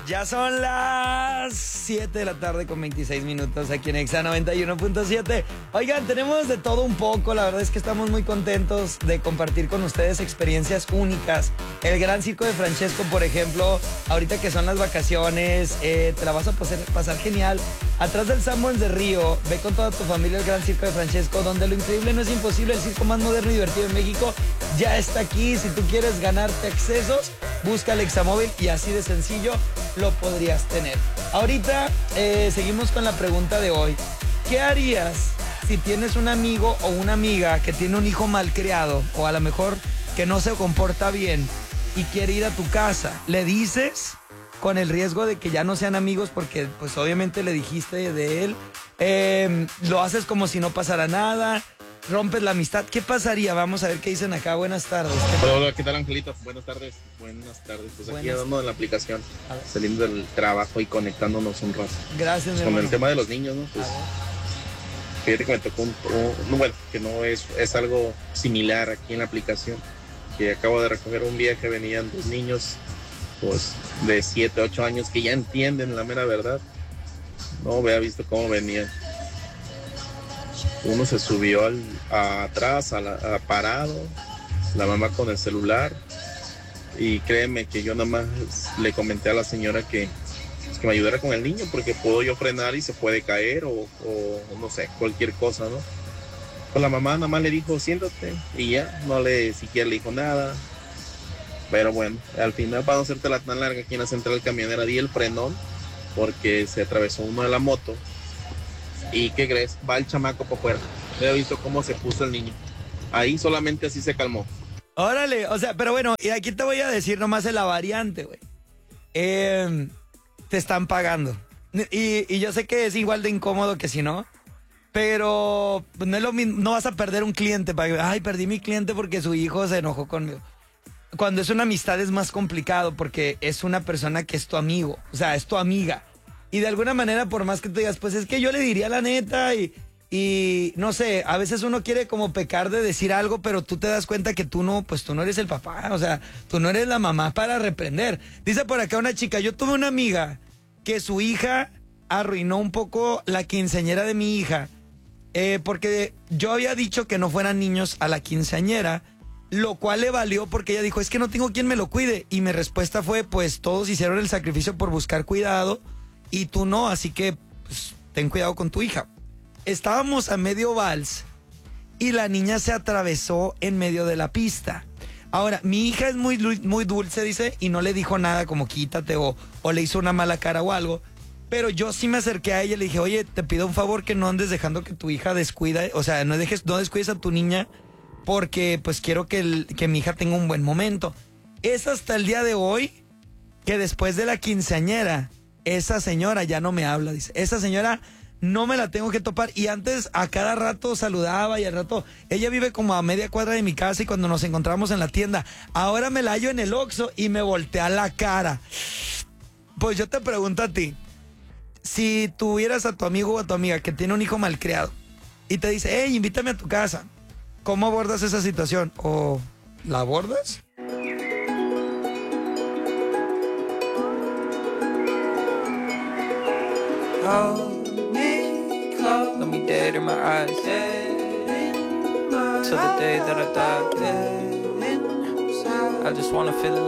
Ya son las 7 de la tarde con 26 minutos aquí en Exa 91.7. Oigan, tenemos de todo un poco. La verdad es que estamos muy contentos de compartir con ustedes experiencias únicas. El Gran Circo de Francesco, por ejemplo, ahorita que son las vacaciones, te la vas a pasar genial. Atrás del Sanborns de Río, ve con toda tu familia el Gran Circo de Francesco, donde lo increíble no es imposible. El circo más moderno y divertido en México ya está aquí. Si tú quieres ganarte accesos, busca el Examóvil y así de sencillo lo podrías tener. Ahorita seguimos con la pregunta de hoy. ¿Qué harías si tienes un amigo o una amiga que tiene un hijo malcriado o a lo mejor que no se comporta bien y quiere ir a tu casa? ¿Le dices con el riesgo de que ya no sean amigos porque pues obviamente le dijiste de él? ¿Lo haces como si no pasara nada? ¿Rompes la amistad? ¿Qué pasaría? Vamos a ver qué dicen acá. Buenas tardes. Hola, ¿qué tal, Angelito? Buenas tardes. Pues aquí andando en la aplicación, saliendo del trabajo y conectándonos un rato. Gracias, Con el tema de los niños, ¿no? Pues, fíjate que me tocó que no es algo similar aquí en la aplicación, que acabo de recoger un viaje, venían dos niños, pues, de 7, 8 años, que ya entienden la mera verdad. No, vea visto cómo venían. Uno se subió atrás, parado, la mamá con el celular, y créeme que yo nada más le comenté a la señora que me ayudara con el niño, porque puedo yo frenar y se puede caer o no sé, cualquier cosa, ¿no? Pues la mamá nada más le dijo, siéntate, y ya, siquiera le dijo nada. Pero bueno, al final, para no hacértela tan larga, aquí en la central camionera di el frenón, porque se atravesó uno de la moto. ¿Y qué crees? Va el chamaco para afuera. He visto cómo se puso el niño. Ahí solamente así se calmó. Órale, o sea, pero bueno, y aquí te voy a decir nomás la variante, güey. Te están pagando. Y yo sé que es igual de incómodo que si no, pero no es lo mismo, no vas a perder un cliente para ay, perdí mi cliente porque su hijo se enojó conmigo. Cuando es una amistad es más complicado porque es una persona que es tu amigo, o sea, es tu amiga. Y de alguna manera, por más que te digas, pues es que yo le diría la neta y no sé, a veces uno quiere como pecar de decir algo, pero tú te das cuenta que tú no eres el papá, o sea, tú no eres la mamá para reprender. Dice por acá una chica, yo tuve una amiga que su hija arruinó un poco la quinceañera de mi hija, porque yo había dicho que no fueran niños a la quinceañera, lo cual le valió porque ella dijo, es que no tengo quien me lo cuide. Y mi respuesta fue, pues todos hicieron el sacrificio por buscar cuidado y tú no, así que pues, ten cuidado con tu hija. Estábamos a medio vals y la niña se atravesó en medio de la pista. Ahora, mi hija es muy dulce, dice, y no le dijo nada como quítate o le hizo una mala cara o algo. Pero yo sí me acerqué a ella y le dije, oye, te pido un favor que no andes dejando que tu hija descuide, o sea, no descuides a tu niña porque pues quiero que mi hija tenga un buen momento. Es hasta el día de hoy que después de la quinceañera, esa señora ya no me habla, dice. Esa señora no me la tengo que topar. Y antes a cada rato saludaba y al rato... Ella vive como a media cuadra de mi casa y cuando nos encontramos en la tienda, ahora me la hallo en el Oxxo y me voltea la cara. Pues yo te pregunto a ti, si tuvieras a tu amigo o a tu amiga que tiene un hijo malcriado y te dice, hey, invítame a tu casa, ¿cómo abordas esa situación? ¿O la abordas? Hold me close, let me dead in my eyes, till the day that I die. I just wanna feel it.